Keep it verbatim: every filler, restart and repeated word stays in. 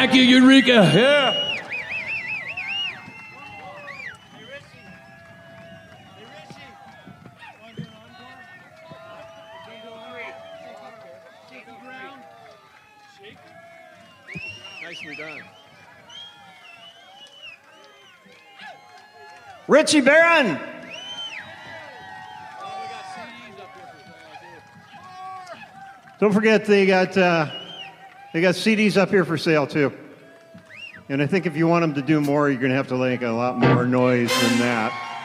Thank you, Eureka. Yeah. Nicely done. Richie Barron. Don't forget they got uh, they got C Ds up here for sale too. And I think if you want them to do more, you're going to have to make a lot more noise than that.